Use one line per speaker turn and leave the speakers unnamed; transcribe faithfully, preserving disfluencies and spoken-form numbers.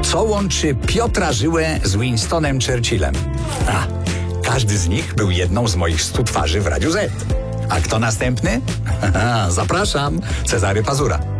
Co łączy Piotra Żyłę z Winstonem Churchillem? A, każdy z nich był jedną z moich stu twarzy w Radiu Z. A kto następny? Zapraszam, Cezary Pazura.